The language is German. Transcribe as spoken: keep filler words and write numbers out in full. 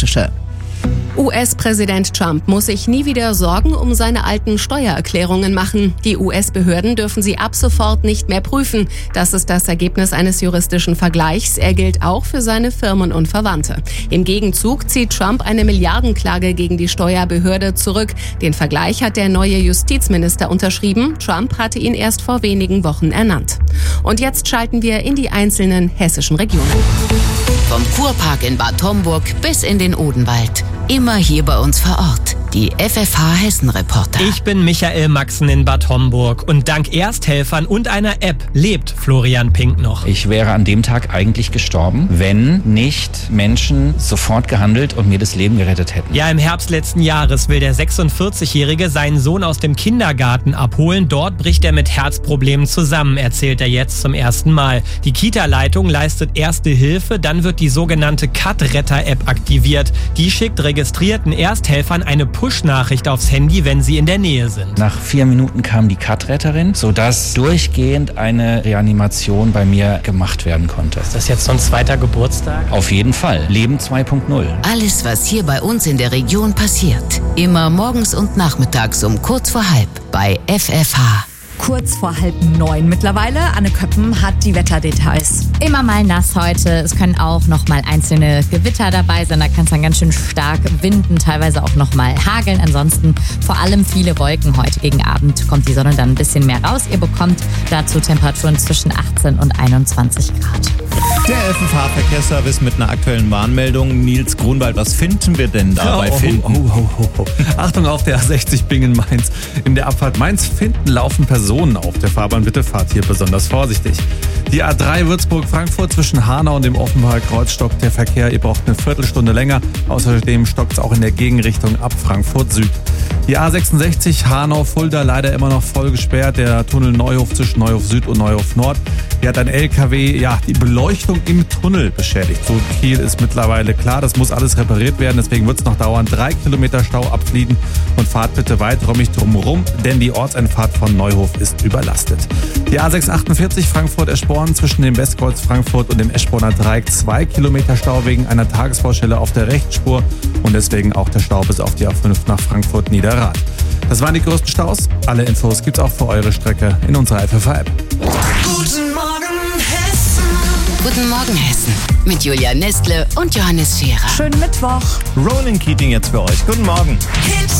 juristische. U S-Präsident Trump muss sich nie wieder Sorgen um seine alten Steuererklärungen machen. Die U S-Behörden dürfen sie ab sofort nicht mehr prüfen. Das ist das Ergebnis eines juristischen Vergleichs. Er gilt auch für seine Firmen und Verwandte. Im Gegenzug zieht Trump eine Milliardenklage gegen die Steuerbehörde zurück. Den Vergleich hat der neue Justizminister unterschrieben. Trump hatte ihn erst vor wenigen Wochen ernannt. Und jetzt schalten wir in die einzelnen hessischen Regionen. Vom Kurpark in Bad Homburg bis in den Odenwald. Immer hier bei uns vor Ort. Die F F H-Hessen-Reporter. Ich bin Michael Maxen in Bad Homburg und dank Ersthelfern und einer App lebt Florian Pink noch. Ich wäre an dem Tag eigentlich gestorben, wenn nicht Menschen sofort gehandelt und mir das Leben gerettet hätten. Ja, im Herbst letzten Jahres will der sechsundvierzig-Jährige seinen Sohn aus dem Kindergarten abholen. Dort bricht er mit Herzproblemen zusammen, erzählt er jetzt zum ersten Mal. Die Kita-Leitung leistet erste Hilfe, dann wird die sogenannte Cut-Retter-App aktiviert. Die schickt registrierten Ersthelfern eine Push-Nachricht aufs Handy, wenn sie in der Nähe sind. Nach vier Minuten kam die Cut-Retterin, sodass durchgehend eine Reanimation bei mir gemacht werden konnte. Ist das jetzt so ein zweiter Geburtstag? Auf jeden Fall. Leben zwei Punkt null. Alles, was hier bei uns in der Region passiert. Immer morgens und nachmittags um kurz vor halb bei F F H. Kurz vor halb neun mittlerweile. Anne Köppen hat die Wetterdetails. Immer mal nass heute. Es können auch noch mal einzelne Gewitter dabei sein. Da kann es dann ganz schön stark winden, teilweise auch noch mal hageln. Ansonsten vor allem viele Wolken. Heute gegen Abend kommt die Sonne dann ein bisschen mehr raus. Ihr bekommt dazu Temperaturen zwischen achtzehn und einundzwanzig Grad. Der F F H-Verkehrsservice mit einer aktuellen Warnmeldung. Nils Grunwald, was finden wir denn da bei oh, Finden? Oh, oh, oh, oh. Achtung auf der A sechzig Bingen-Mainz. In der Abfahrt Mainz-Finden laufen Personen auf der Fahrbahn. Bitte fahrt hier besonders vorsichtig. Die A drei Würzburg-Frankfurt zwischen Hanau und dem Offenbacher Kreuz stockt der Verkehr. Ihr braucht eine Viertelstunde länger. Außerdem stockt es auch in der Gegenrichtung ab Frankfurt Süd. Die A sechsundsechzig Hanau-Fulda leider immer noch voll gesperrt. Der Tunnel Neuhof zwischen Neuhof Süd und Neuhof Nord. Hier hat ein L K W ja, die Beleuchtung im Tunnel beschädigt. So viel ist mittlerweile klar. Das muss alles repariert werden. Deswegen wird es noch dauern. Drei Kilometer Stau abfliegen. Und fahrt bitte weiträumig drumherum, denn die Ortseinfahrt von Neuhof ist überlastet. Die A sechs achtundvierzig Frankfurt-Eschborn zwischen dem Westkreuz Frankfurt und dem Eschborner Dreieck. Zwei Kilometer Stau wegen einer Tagesbaustelle auf der Rechtsspur. Und deswegen auch der Stau bis auf die A fünf nach Frankfurt-Niederrad. Das waren die größten Staus. Alle Infos gibt's auch für eure Strecke in unserer F F H-App. Guten Morgen Hessen. Guten Morgen Hessen. Mit Julia Nestle und Johannes Scherer. Schönen Mittwoch. Ronan Keating jetzt für euch. Guten Morgen.